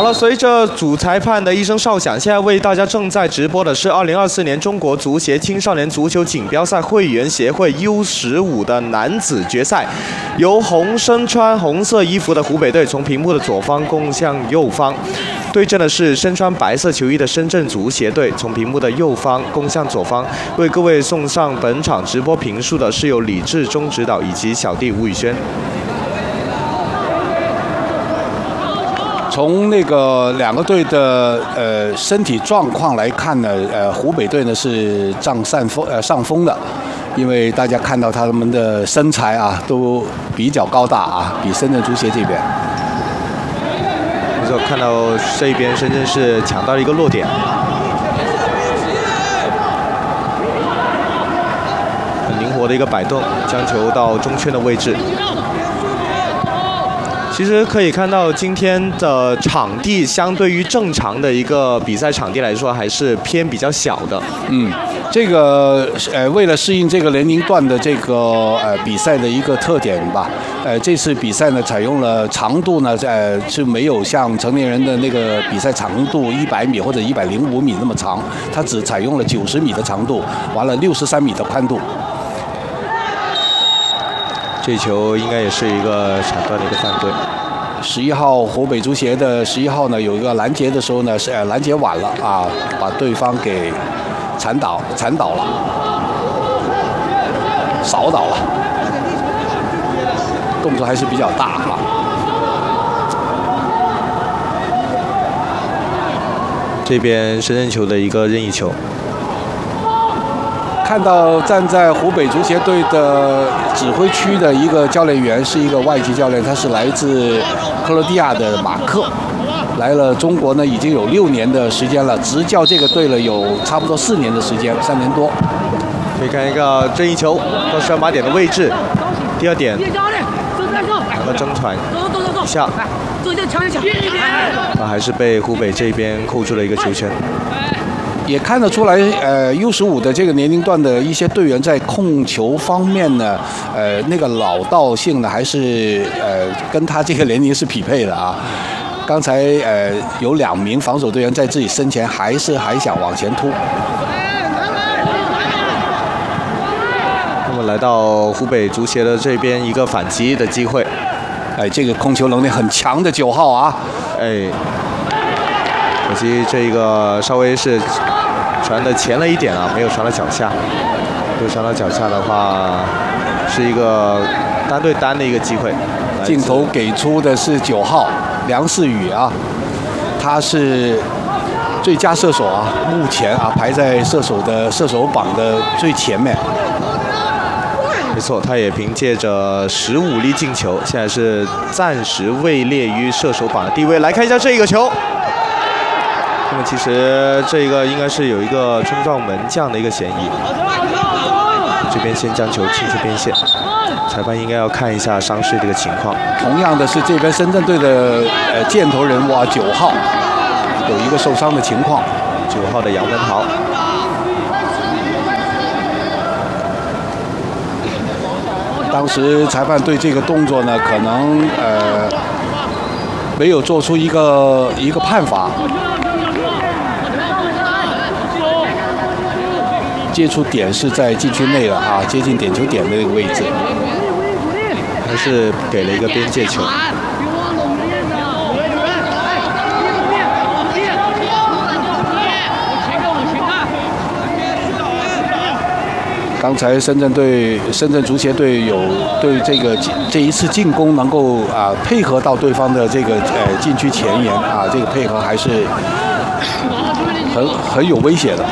了，随着主裁判的一声哨响，现在为大家正在直播的是2024年中国足协青少年足球锦标赛会员协会 U15的男子决赛，由身穿红色衣服的湖北队从屏幕的左方攻向右方，对阵的是身穿白色球衣的深圳足协队，从屏幕的右方攻向左方。为各位送上本场直播评述的是由李志忠指导以及小弟吴宇轩。 从那个两个队的身体状况来看呢，湖北队呢是占上风的，因为大家看到他们的身材啊都比较高大啊，比深圳足协这边。 没错，看到这边深圳是抢到了一个落点，很灵活的一个摆动，将球到中圈的位置。其实可以看到，今天的场地相对于正常的一个比赛场地来说，还是偏比较小的。 这个为了适应这个年龄段的这个比赛的一个特点吧，这次比赛呢采用了长度呢是没有像成年人的那个比赛长度100米或者105米那么长，它只采用了90米的长度，完了63米的宽度。 这球应该也是一个铲断的一个犯规。 11号湖北足协的11号呢，有一个拦截的时候呢，是拦截晚了啊，把对方给铲倒了，扫倒了，动作还是比较大哈。 这边深圳球的一个任意球。 看到站在湖北足协队的指挥区的一个教练员是一个外籍教练，他是来自克罗地亚的马克，来了中国呢已经有6年的时间了，执教这个队了有差不多4年的时间，3年多。 可以看一个任意球到射马点的位置，第2点，两个争传一下，还是被湖北这边扣住了一个球权。 也看得出来，U15的这个年龄段的一些队员在控球方面呢，那个老道性呢，还是跟他这个年龄是匹配的啊。刚才有2名防守队员在自己身前，还想往前突。 那么来到湖北足协的这边一个反击的机会， 这个控球能力很强的9号啊， 可惜这个稍微是传的前了一点啊，没有传到脚下。如果传到脚下的话，是一个单对单的一个机会。 镜头给出的是9号梁世宇啊，他是最佳射手啊，目前啊排在射手榜的最前面。 没错，他也凭借着15粒进球，现在是暂时位列于射手榜的地位。来看一下这个球。那么其实这个应该是有一个冲撞门将的一个嫌疑，这边先将球踢出边线，裁判应该要看一下伤势这个情况。 同样的是这边深圳队的箭头人物啊，9号有一个受伤的情况 ，9号的杨文豪。 当时裁判对这个动作呢，可能没有做出一个判罚。接触点是在禁区内了啊，接近点球点的那个位置， 还是给了一个边界球。 刚才深圳足协队有对这一次进攻能够配合到对方的这个禁区前沿啊，这个配合还是很有威胁的。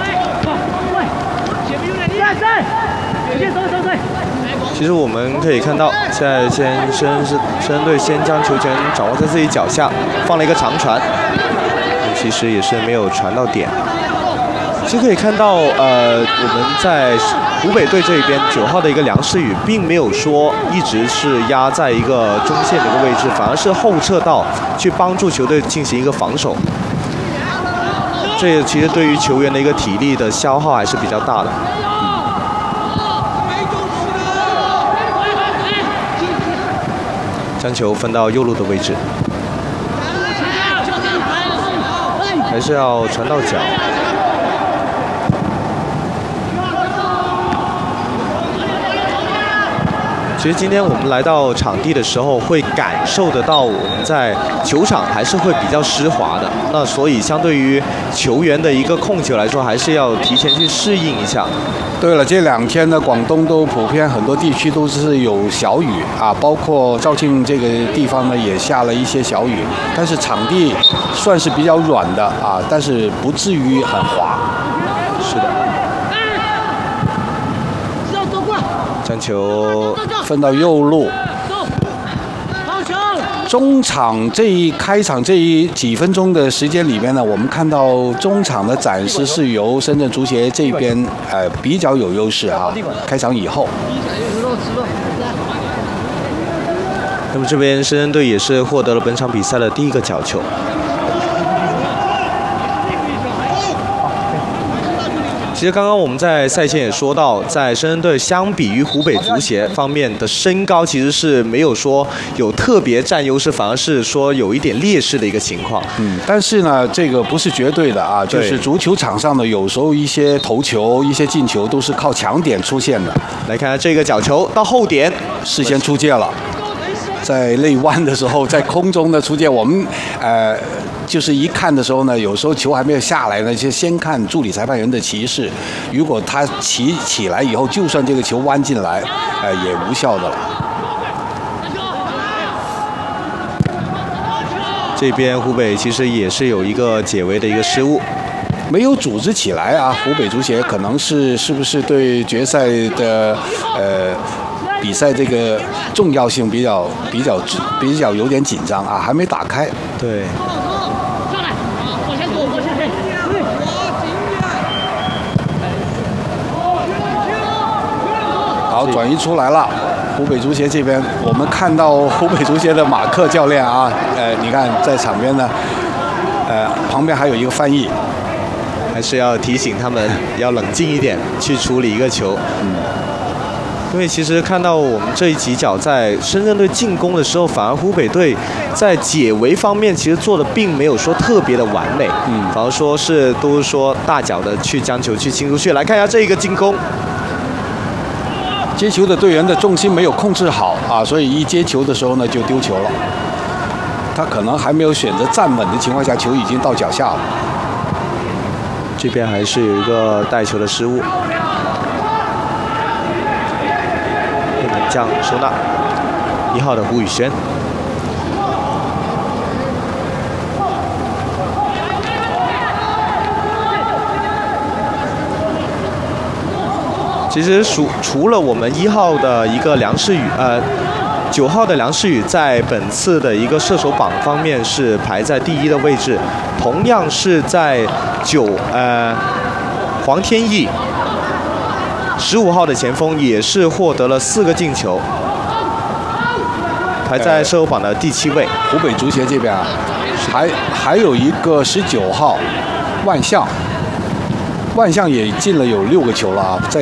其实我们可以看到，现在深圳队先将球权掌握在自己脚下，放了一个长传，其实也是没有传到点。其实可以看到，我们在湖北队这边9号的一个梁世宇，并没有说一直是压在一个中线的一个位置，反而是后撤到去帮助球队进行一个防守。这其实对于球员的一个体力的消耗还是比较大的。将球分到右路的位置。 还是要传到脚。其实今天我们来到场地的时候，会感受得到我们在球场还是会比较湿滑的。那所以相对于球员的一个控球来说，还是要提前去适应一下。 对了，这2天呢，广东都普遍很多地区都是有小雨啊，包括肇庆这个地方呢也下了一些小雨，但是场地算是比较软的啊，但是不至于很滑。 是的。将球分到右路。中场开场这几分钟的时间里面呢，我们看到中场的展示是由深圳足协这边比较有优势啊。开场以后， 那么这边深圳队也是获得了本场比赛的第1个角球。其实刚刚我们在赛前也说到，在深圳队相比于湖北足协方面的身高，其实是没有说有特别占优势，反而是说有一点劣势的一个情况。 但是呢，这个不是绝对的啊，就是足球场上的有时候一些头球、一些进球都是靠强点出现的。 来看看这个角球到后点， 事先出界了，在内弯的时候，在空中的出界，我们就是一看的时候呢，有时候球还没有下来呢，就先看助理裁判员的旗示。如果他起来以后，就算这个球弯进来，也无效的了。 这边湖北其实也是有一个解围的一个失误， 没有组织起来啊。湖北足协可能是不是对决赛的比赛这个重要性比较有点紧张啊，还没打开。 对。 好，转移出来了。湖北足协这边，我们看到湖北足协的马克教练啊，你看在场边呢，旁边还有一个翻译， 还是要提醒他们要冷静一点去处理一个球。因为其实看到我们这一几脚在深圳队进攻的时候，反而湖北队在解围方面其实做的并没有说特别的完美，反而说都是说大脚的去将球去清出去。来看一下这一个进攻。 接球的队员的重心没有控制好啊，所以一接球的时候呢就丢球了。他可能还没有选择站稳的情况下，球已经到脚下了。 这边还是有一个带球的失误。门将收纳，1号的胡宇轩。其实除了我们1号的一个梁世宇，9号的梁世宇在本次的一个射手榜方面是排在第1的位置，同样是在黄天意15号的前锋也是获得了4个进球，排在射手榜的第7位。 湖北足协这边啊，还有一个19号万象。万象也进了有6个球了啊，在